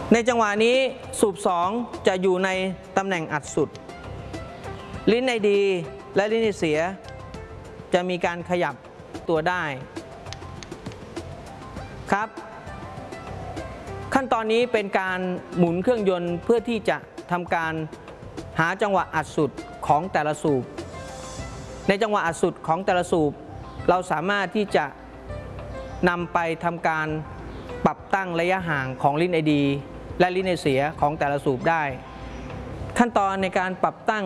ในจังหวะนี้สูบ2จะอยู่ในตำแหน่งอัดสุดลิ้นในดีและลิ้นในเสียจะมีการขยับตัวได้ครับขั้นตอนนี้เป็นการหมุนเครื่องยนต์เพื่อที่จะทำการหาจังหวะอัดสุดของแต่ละสูบในจังหวะอัดสุดของแต่ละสูบเราสามารถที่จะนำไปทำการปรับตั้งระยะห่างของลิ้นไอดีและลิ้นไอเสียของแต่ละสูบได้ขั้นตอนในการปรับตั้ง